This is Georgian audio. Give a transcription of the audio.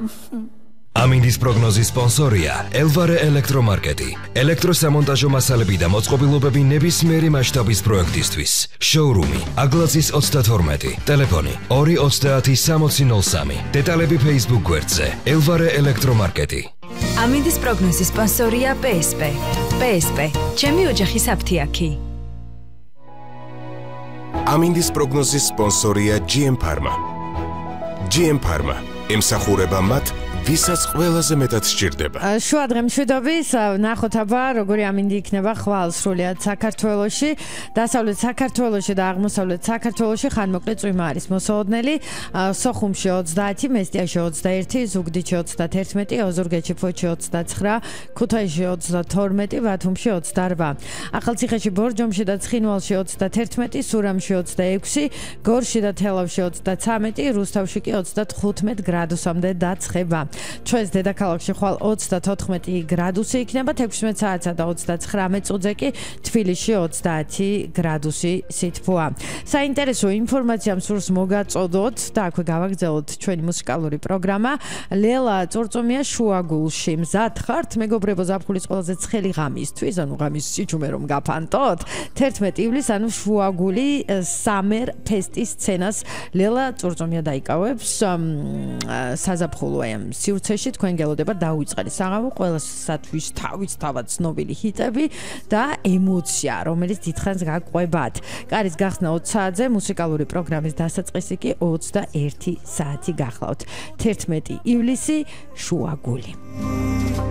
ამინდის პროგნოზის სპონსორია ელვარე ელექტრომარკეტი. ელექტროსამონტაჟო მასალები და მოწყობილობები ნებისმიერი მასშტაბის პროექტისთვის. შოურუმი აგლაძის 32, ტელეფონი 230 დეტალები Facebook გვერდზე ელვარე ელექტრომარკეტი. ამინდის პროგნოზის სპონსორია PSP. PSP, ჩემი ოჯახის აფთიაქი. ამინდის პროგნოზის სპონსორია GM Pharma. GM Pharma ემსახურება მათ ვისაც ყველაზე მეტად სჭირდება. შუა დღემშვიდობის ნახოთ აბა როგორი ამინდი იქნება ხვალ სრულიად საქართველოში, დასავლეთ საქართველოში და აღმოსავლეთ საქართველოში ხანმოკლე წვიმა არის მოსაოდნელი. სოხუმში 30, მესტიაში 21, ზუგდიდში 31, ოზურგეთში ფოთში 29, ქუთაისში 32, ბათუმში 28, ახალციხეში, ბორჯომში და ცხინვალში 31, სურამში 26, გორში და თელავში 33, რუსთავში კი 35 გრადუსამდე დაცხება. ჩვენს დედაქალაქში ხვალ 34 გრადუსი იქნება, 16 საათსა და 39 წუთზე კი თბილისში 30 გრადუსი სითბოა. საინტერესო ინფორმაციამ სურს მოგაწოდოთ და აქვე გავაგრძელოთ ჩვენი მუსიკალური პროგრამა. ლელა წორწომია შუაგულში. მზად ხართ მეგობრებო ზაფხულის ყველაზე ცხელი ღამისთვის, ანუ ღამის სიჩუმე რომ გაფანტოთ. 11 ივლისს, ანუ შუაგული სამერ ფესტის სცენას ლელა წორწომია დაიკავებს საზაფხულო სივრცეში. თქვენ გელოდება დაუწყარი საღამო, ყველასათვის თავად ცნობილი ჰიტები და ემოცია, რომელიც დიდხანს გაყვებათ. კარის გახსნა 20 საათზე, მუსიკალური პროგრამის დასაწყისი კი 21 საათი გახლავთ. 11 ივლისი შუაგული.